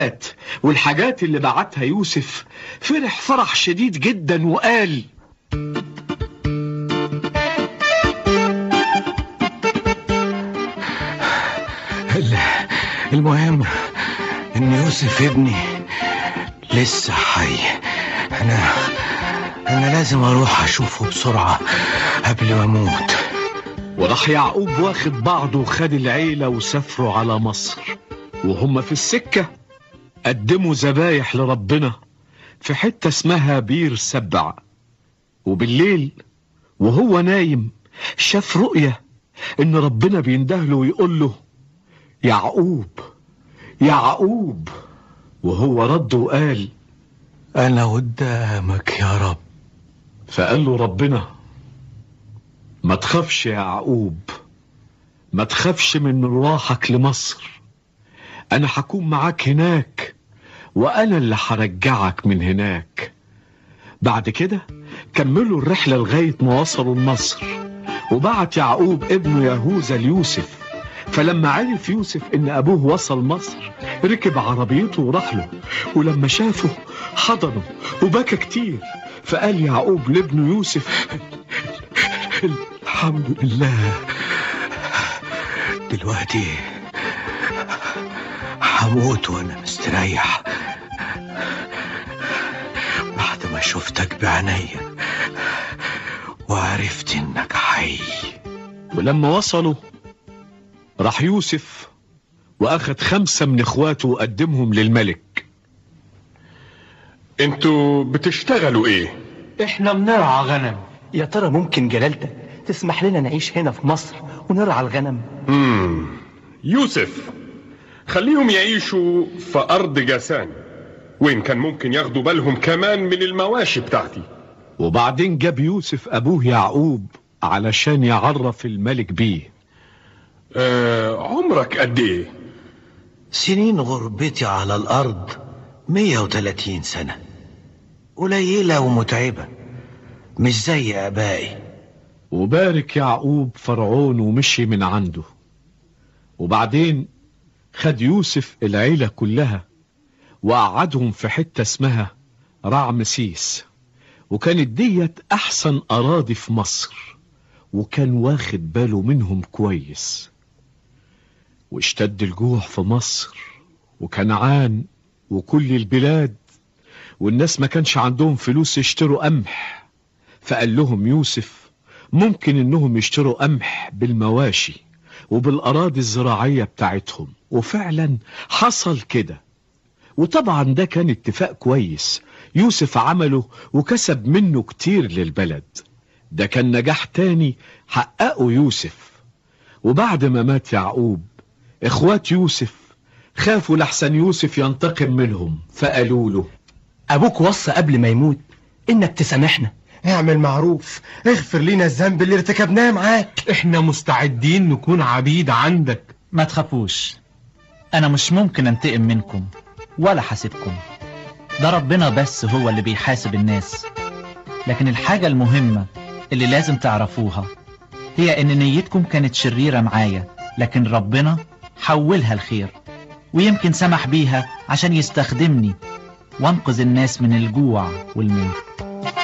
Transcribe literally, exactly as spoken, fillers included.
والحاجات اللي بعتها يوسف فرح فرح شديد جدا وقال: المهم ان يوسف ابني لسه حي. انا انا لازم اروح اشوفه بسرعة قبل ما اموت. وراح يعقوب واخد بعضه وخد العيلة وسافروا على مصر. وهم في السكة قدموا ذبايح لربنا في حتة اسمها بير سبع. وبالليل وهو نايم شاف رؤية ان ربنا بيندهله ويقول له: يعقوب يعقوب. وهو رد وقال: انا قدامك يا رب. فقال له ربنا: ما تخافش يا يعقوب، ما تخافش من مروحك لمصر، انا هكون معاك هناك وانا اللي هرجعك من هناك. بعد كده كملوا الرحلة لغاية ما وصلوا لمصر. وبعت يعقوب ابنه يهوذا ليوسف. فلما عرف يوسف ان ابوه وصل مصر ركب عربيته وراح له، ولما شافه حضنه وبكى كتير. فقال يعقوب لابنه يوسف: الحمد لله، دلوقتي هموت وانا مستريح بعد ما شفتك بعينيا وعرفت انك حي. ولما وصلوا راح يوسف واخد خمسة من اخواته وقدمهم للملك. انتوا بتشتغلوا ايه؟ احنا بنرعى غنم. يا ترى ممكن جلالتك تسمح لنا نعيش هنا في مصر ونرعى الغنم؟ امم يوسف خليهم يعيشوا في ارض جاسان، وين كان ممكن ياخدوا بالهم كمان من المواشي بتاعتي. وبعدين جاب يوسف ابوه يعقوب علشان يعرف الملك بيه. آه عمرك قد ايه؟ سنين غربتي على الارض مية وتلاتين سنة، قليلة ومتعبة مش زي ابائي. وبارك يعقوب فرعون ومشي من عنده. وبعدين خد يوسف العيلة كلها وقعدهم في حتة اسمها رعمسيس، وكانت ديت احسن اراضي في مصر، وكان واخد باله منهم كويس. واشتد الجوع في مصر وكنعان وكل البلاد، والناس ما كانش عندهم فلوس يشتروا قمح. فقال لهم يوسف ممكن انهم يشتروا قمح بالمواشي وبالأراضي الزراعية بتاعتهم. وفعلا حصل كده. وطبعا ده كان اتفاق كويس يوسف عمله وكسب منه كتير للبلد. ده كان نجاح تاني حققه يوسف. وبعد ما مات يعقوب اخوات يوسف خافوا لحسن يوسف ينتقم منهم، فقالوا له: ابوك وصى قبل ما يموت انك تسامحنا. اعمل معروف، اغفر لنا الذنب اللي ارتكبناه معاك. احنا مستعدين نكون عبيد عندك. ما تخافوش، انا مش ممكن انتقم منكم ولا حاسبكم، ده ربنا بس هو اللي بيحاسب الناس. لكن الحاجة المهمة اللي لازم تعرفوها هي ان نيتكم كانت شريرة معايا، لكن ربنا حولها الخير، ويمكن سمح بيها عشان يستخدمني وانقذ الناس من الجوع والموت.